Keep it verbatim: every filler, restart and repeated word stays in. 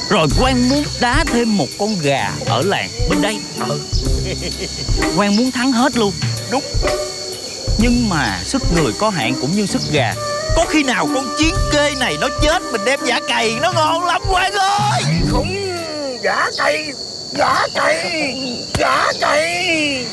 Rồi Quang muốn đá thêm một con gà ở làng bên đây. Ừ. Quang muốn thắng hết luôn. Đúng. Nhưng mà sức người có hạn cũng như sức gà. Có khi nào con chiến kê này nó chết, mình đem giả cày nó ngon lắm Quang ơi. Không, giả cày, giả cày, giả cày.